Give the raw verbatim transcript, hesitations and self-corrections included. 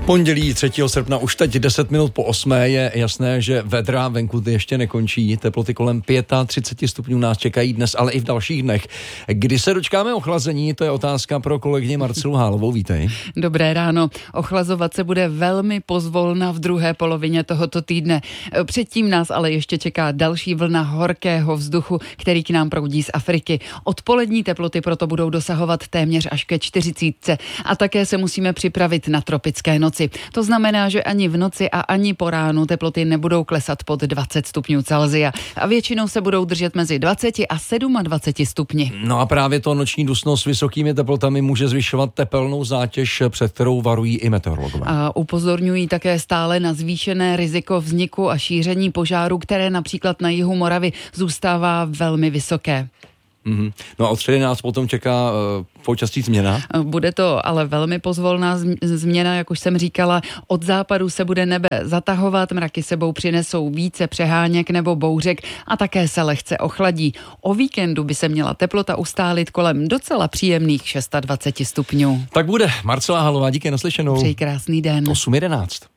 Pondělí třetího srpna, už teď deset minut po osmé, je jasné, že vedra venku ještě nekončí. Teploty kolem třicet pět stupňů nás čekají dnes, ale i v dalších dnech. Kdy se dočkáme ochlazení, to je otázka pro kolegyni Marcelu Hálovou. Vítej. Dobré ráno. Ochlazovat se bude velmi pozvolna v druhé polovině tohoto týdne. Předtím nás ale ještě čeká další vlna horkého vzduchu, který k nám proudí z Afriky. Odpolední teploty proto budou dosahovat téměř až ke čtyřicítce. A také se musíme připravit na tropické noci. To znamená, že ani v noci a ani po ránu teploty nebudou klesat pod dvacet stupňů Celsia a většinou se budou držet mezi dvacet a dvacet sedm stupni. No a právě to noční dusno s vysokými teplotami může zvyšovat tepelnou zátěž, před kterou varují i meteorologové. A upozorňují také stále na zvýšené riziko vzniku a šíření požáru, které například na jihu Moravy zůstává velmi vysoké. Mm-hmm. No a od středy nás potom čeká uh, počasí změna. Bude to ale velmi pozvolná změna, jak už jsem říkala. Od západu se bude nebe zatahovat, mraky sebou přinesou více přeháněk nebo bouřek a také se lehce ochladí. O víkendu by se měla teplota ustálit kolem docela příjemných dvacet šest stupňů. Tak bude. Marcela Hálová, díky, naslyšenou. Přeji krásný den. osm jedenáct.